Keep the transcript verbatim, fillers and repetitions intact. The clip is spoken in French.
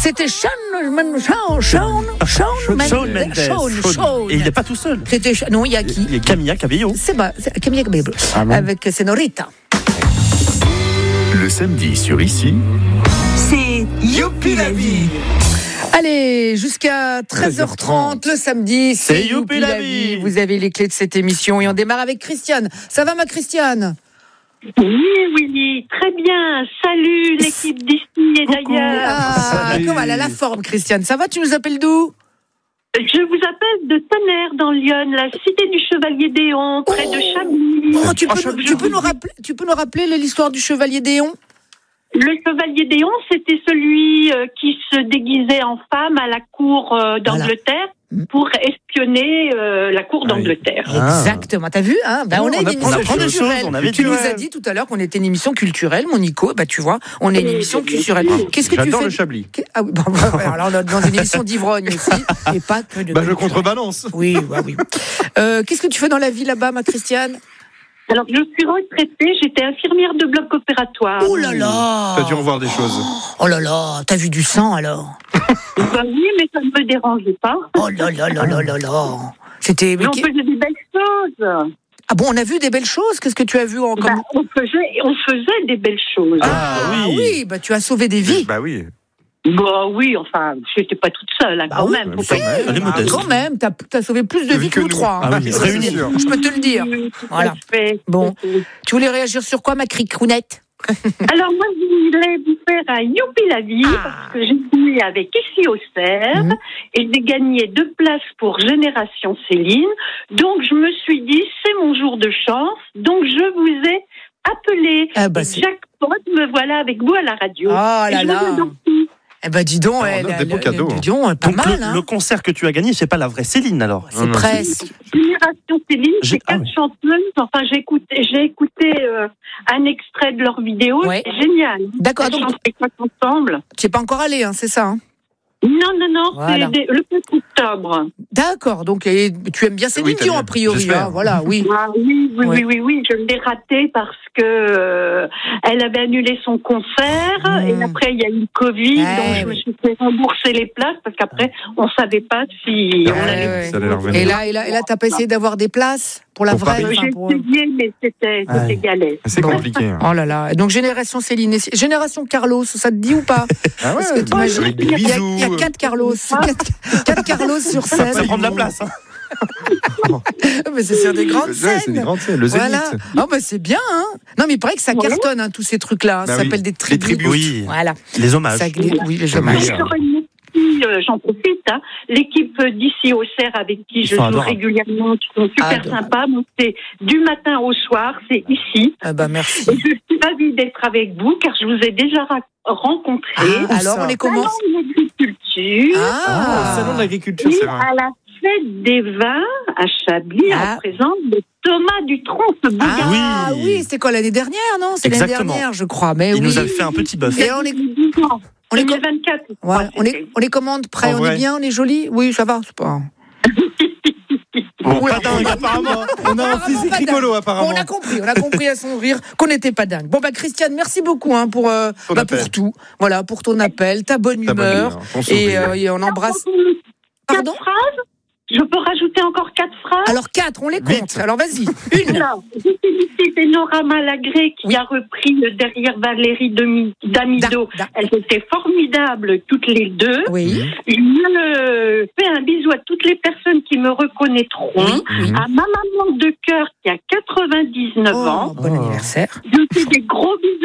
C'était Shawn, Shawn, Shawn, Shawn, Shawn Mendes. Shawn, Shawn. Et il n'est pas tout seul. C'était non, il y a qui? Il y a Camilla Cabello. C'est pas Camilla Cabello Ah bon. avec Senorita. Le samedi sur Ici, C'est Youpi la vie. Allez, jusqu'à treize heures trente le samedi, c'est, C'est Youpi la vie. Vous avez les clés de cette émission et on démarre avec Christiane. Ça va ma Christiane? Oui, Willy, très bien. Salut l'équipe d'ici et d'ailleurs. Ah, Salut. comment elle a la forme Christiane? Ça va? Tu nous appelles d'où? Je vous appelle de Tonnerre dans Lyon, la cité du Chevalier d'Éon, près de Chablis. Oh, tu, Oh, peux, je- nous- tu, peux nous rappeler, tu peux nous rappeler l'histoire du Chevalier d'Éon? Le Chevalier d'Éon, c'était celui euh, qui se déguisait en femme à la cour euh, d'Angleterre Voilà. pour espionner euh, la cour d'Angleterre. Ah. Exactement, t'as vu hein ben, Oh, on est on une apprend émission des choses, culturelle. on avait Tu dit, nous ouais. as dit tout à l'heure qu'on était une émission culturelle, mon Nico. Bah tu vois, on est une Oui, émission oui, culturelle. oui. Qu'est-ce que tu J'adore fais le Chablis. Qu'est- Ah oui, bon, bah, voilà, alors, on est dans une émission d'ivrogne aussi, et pas que de. Bah, je culture. contrebalance. Oui, bah, oui. Euh, qu'est-ce que tu fais dans la vie là-bas, ma Christiane? Alors, je suis retraitée, j'étais infirmière de bloc opératoire. Oh là là. T'as dû revoir des choses. Oh là là, t'as vu du sang alors? Bah oui, mais ça ne me dérangeait pas. Oh là là là là là là. C'était. Mais mais on qui- faisait des belles choses. Ah bon, on a vu des belles choses. Qu'est-ce que tu as vu en Bah, comme... on, faisait, on faisait des belles choses. Ah oui. oui, bah tu as sauvé des vies. Bah oui. Bah oui, enfin, je n'étais pas toute seule, hein, Bah quand oui, même. mais Faut ça, pas- ouais. Elle est Ah, modeste. Quand même, t'as as sauvé plus de vies que nous trois. hein. Ah oui, Ça, réunis. c'est sûr. Je peux te le dire. Oui, tout à Voilà. fait. Bon. Tu voulais réagir sur quoi, ma cricrounette? Alors moi, je voulais vous faire un youpi la vie, Ah. parce que j'ai joué avec Ici au Cerf, Mhm. et j'ai gagné deux places pour Génération Céline. Donc je me suis dit, c'est mon jour de chance, donc je vous ai appelé. Ah bah, Et c'est- jackpot, me voilà avec vous à la radio. Oh là Et je vous là. adore tous. Eh ben dis donc, Ah, elle, on a des elle- beaux elle- cadeaux. dis donc, pas Donc mal, le, hein. le concert que tu as gagné, c'est pas la vraie Céline alors. C'est Non, non, presque. Génération Céline, J'ai- c'est ah quatre oui. chanteuses. Enfin, j'ai écouté, j'ai écouté euh, un extrait de leur vidéo. Ouais. C'est génial. D'accord, Elles donc chantent les quatre ensemble. tu n'es pas encore allé, hein, c'est ça hein? Non, non, non, Voilà. c'est des- le quatre octobre. D'accord, donc et tu aimes bien Céline Oui, t'as Dion bien. a priori, J'espère. hein, voilà, oui. Ah, oui, oui, Ouais. oui, oui, oui, je l'ai raté parce que euh, elle avait annulé son concert Mmh. et après il y a eu le Covid, Ouais, donc je me oui. suis fait rembourser les places parce qu'après on savait pas si on Ouais, allait. ouais. Ça allait leur venir. Et là, et là, et là, t'as pas essayé d'avoir des places pour la Pour vraie Paris. enfin, J'ai pour- essayé, mais c'était Ouais. c'était galère. C'est compliqué. hein. Oh là là. Donc génération Céline, et- génération Carlos, ça te dit ou pas? Ah Parce que t'imagines, avec des il y a- il y a bisous. quatre Carlos, quatre, quatre Carlos sur scène. Ça prend de la place. Hein. Mais c'est sur des grandes Ouais, c'est des scènes. grandes scènes. Le Zénith. Voilà. Oh bah c'est bien, hein. Non mais il paraît que ça Ouais. cartonne, hein, tous ces trucs-là. Bah ça oui. s'appelle des Les tribus. tributes. Oui, Voilà. les hommages. Ça gla- oui, les J'aime hommages. bien. J'aurais une petite, euh, J'en profite, hein. L'équipe d'ici au Cerf avec qui Ils je sont joue adorables. régulièrement, qui sont super Adorables. sympas. Donc, c'est du matin au soir, c'est ici. Ah bah Et merci. je suis ravie d'être avec vous car je vous ai déjà ra- rencontré. Ah, alors ça on est comment? Salon de l'agriculture. Ah, Salon de l'agriculture, Et c'est vrai. à la fête des vins à Chablis, Ah. en présence de Thomas Dutronc, ce beau Ah gars. oui, Oui. c'est quoi l'année dernière, non? C'est l'année Exactement. dernière, je crois. Mais Il oui. nous avait fait un petit bœuf. Et on est, dix ans. on est, deux com- mille vingt-quatre. je ouais, crois, on c'était. est, on est commande prêt, En on est vrai. bien, on est joli. Oui, ça va, c'est pas. Bon, Ouais. pas dingue, apparemment. On a un Apparemment physique pas dingue. rigolo, Bon, apparemment. on a compris, on a compris à son rire qu'on n'était pas dingue. Bon bah Christiane, merci beaucoup hein, pour euh, Ton bah, appel. pour tout. Voilà, pour ton appel, ta bonne Ta bonne humeur, humeur, ton et, sourire. euh, et on embrasse. Pardon. Quatre phrases. Je peux rajouter encore quatre phrases. Alors quatre, on les compte. Vite. Alors vas-y. Une. Alors, je félicite Enora Malagré qui Oui. a repris le Derrière Valérie Demi- Damido. Da- da- Elles étaient formidables toutes les deux. Oui. Je euh, fais un bisou à toutes les personnes qui me reconnaîtront. Oui. oui. À ma maman de cœur qui a quatre-vingt-dix-neuf Oh, ans. bon Oh. anniversaire. Je fais des gros bisous